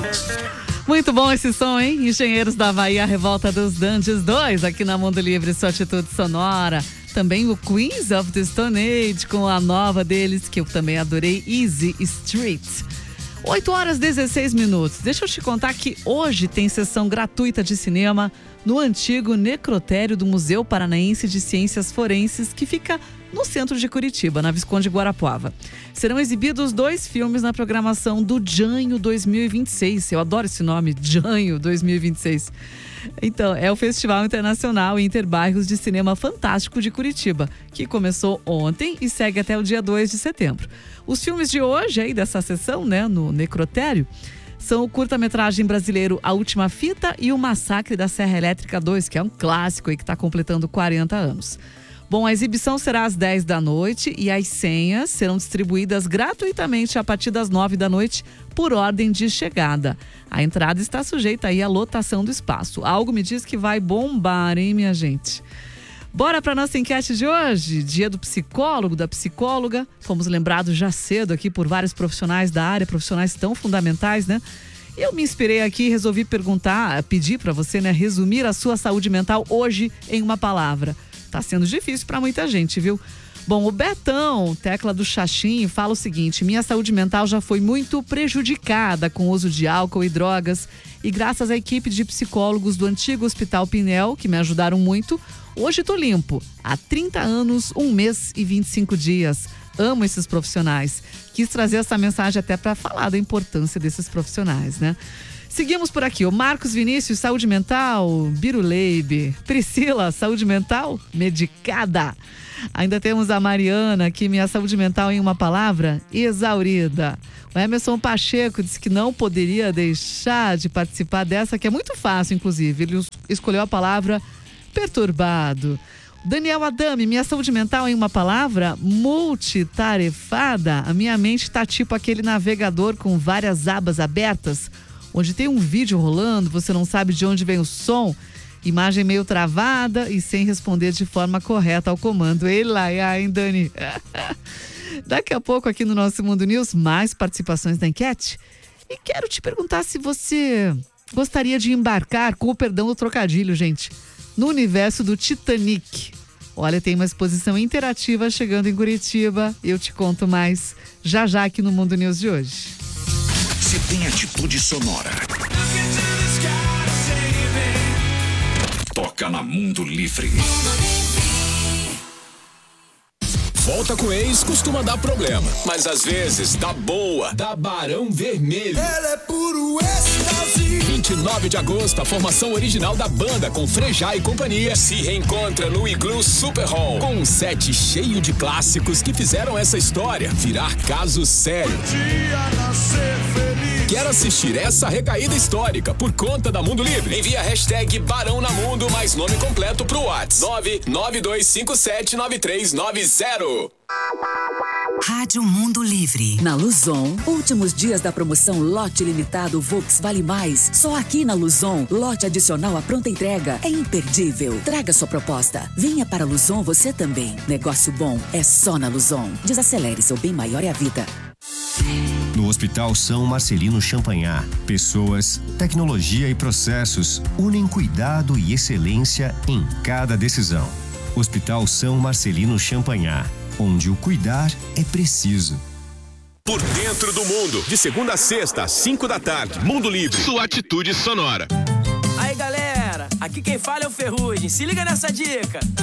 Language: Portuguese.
Muito bom esse som, hein? Engenheiros da Havaí, a Revolta dos Dantes 2, aqui na Mundo Livre, sua atitude sonora. Também o Queens of the Stone Age, com a nova deles, que eu também adorei, Easy Street. 8h16. Deixa eu te contar que hoje tem sessão gratuita de cinema no antigo necrotério do Museu Paranaense de Ciências Forenses, que fica no centro de Curitiba, na Visconde Guarapuava. Serão exibidos 2 filmes na programação do Janho 2026. Eu adoro esse nome, Janho 2026. Então, é o Festival Internacional Interbairros de Cinema Fantástico de Curitiba, que começou ontem e segue até o dia 2 de setembro. Os filmes de hoje, aí dessa sessão, né, no necrotério, são o curta-metragem brasileiro A Última Fita e o Massacre da Serra Elétrica 2, que é um clássico aí que está completando 40 anos. Bom, a exibição será às 10 da noite e as senhas serão distribuídas gratuitamente a partir das 9 da noite por ordem de chegada. A entrada está sujeita aí à lotação do espaço. Algo me diz que vai bombar, hein, minha gente? Bora para nossa enquete de hoje, dia do psicólogo, da psicóloga. Fomos lembrados já cedo aqui por vários profissionais da área, profissionais tão fundamentais, né? Eu me inspirei aqui e resolvi pedir para você, né, resumir a sua saúde mental hoje em uma palavra. Tá sendo difícil para muita gente, viu? Bom, o Betão, tecla do Xaxim, fala o seguinte: minha saúde mental já foi muito prejudicada com o uso de álcool e drogas, e graças à equipe de psicólogos do antigo Hospital Pinel, que me ajudaram muito, hoje tô limpo. Há 30 anos, 1 mês e 25 dias. Amo esses profissionais. Quis trazer essa mensagem até para falar da importância desses profissionais, né? Seguimos por aqui, o Marcos Vinícius, saúde mental, Biruleibe. Priscila, saúde mental, medicada. Ainda temos a Mariana aqui, minha saúde mental em uma palavra, exaurida. O Emerson Pacheco disse que não poderia deixar de participar dessa, que é muito fácil, inclusive. Ele escolheu a palavra perturbado. Daniel Adame, minha saúde mental em uma palavra, multitarefada. A minha mente está tipo aquele navegador com várias abas abertas, onde tem um vídeo rolando, você não sabe de onde vem o som, imagem meio travada e sem responder de forma correta ao comando. Ei lá, hein, Dani? Daqui a pouco aqui no nosso Mundo News, mais participações da enquete. E quero te perguntar se você gostaria de embarcar, com o perdão do trocadilho, gente, no universo do Titanic. Olha, tem uma exposição interativa chegando em Curitiba. Eu te conto mais já aqui no Mundo News de hoje. Se tem atitude sonora, toca na Mundo Livre. Volta com ex costuma dar problema, mas às vezes dá boa, dá Barão Vermelho. Ela é puro êxtase. 29 de agosto, a formação original da banda com Frejá e companhia se reencontra no Igloo Super Hall, com um set cheio de clássicos que fizeram essa história virar caso sério. Quer assistir essa recaída histórica por conta da Mundo Livre? Envia a hashtag Barão na Mundo mais nome completo pro WhatsApp 992579390. Rádio Mundo Livre. Na Luzon, últimos dias da promoção Lote Limitado Volks Vale Mais. Só aqui na Luzon, lote adicional à pronta entrega é imperdível. Traga sua proposta. Venha para a Luzon você também. Negócio bom é só na Luzon. Desacelere, seu bem maior é a vida. No Hospital São Marcelino Champagnat, pessoas, tecnologia e processos unem cuidado e excelência em cada decisão. Hospital São Marcelino Champagnat, onde o cuidar é preciso. Por dentro do mundo, de segunda a sexta, às 5 da tarde, Mundo Livre, sua atitude sonora. Aí galera, aqui quem fala é o Ferrugem, se liga nessa dica.